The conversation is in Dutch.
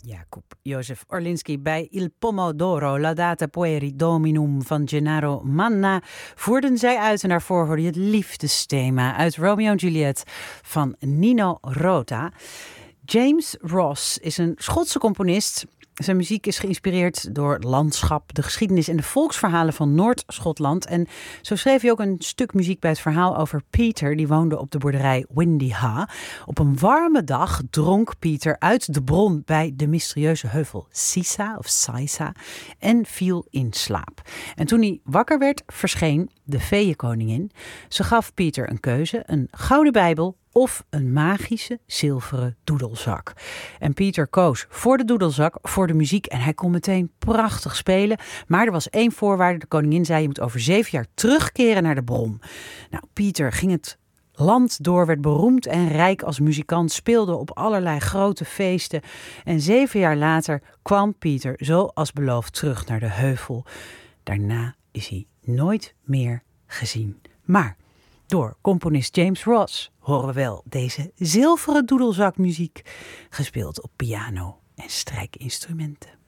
Jakub Jozef Orlinski bij Il Pomodoro, Laudate Pueri Dominum van Gennaro Manna voerden zij uit en daarvoor hoorde je het liefdesthema uit Romeo en Juliet van Nino Rota. James Ross is een Schotse componist. Zijn muziek is geïnspireerd door het landschap, de geschiedenis en de volksverhalen van Noord-Schotland. En zo schreef hij ook een stuk muziek bij het verhaal over Peter. Die woonde op de boerderij Windy Ha. Op een warme dag dronk Peter uit de bron bij de mysterieuze heuvel Sisa of Saisa en viel in slaap. En toen hij wakker werd, verscheen de feeënkoningin. Ze gaf Peter een keuze, een gouden bijbel of een magische zilveren doedelzak. En Peter koos voor de doedelzak, voor de muziek. En hij kon meteen prachtig spelen. Maar er was één voorwaarde. De koningin zei, je moet over 7 jaar terugkeren naar de bron. Nou, Peter ging het land door, werd beroemd en rijk als muzikant, speelde op allerlei grote feesten. En 7 jaar later kwam Peter, zoals beloofd, terug naar de heuvel. Daarna is hij nooit meer gezien. Maar door componist James Ross horen we wel deze zilveren doedelzakmuziek, gespeeld op piano en strijkinstrumenten.